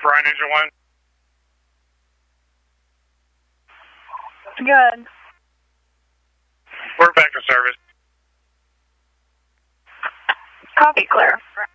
Brian Engine 1. Good. We're back for service. Copy, clear.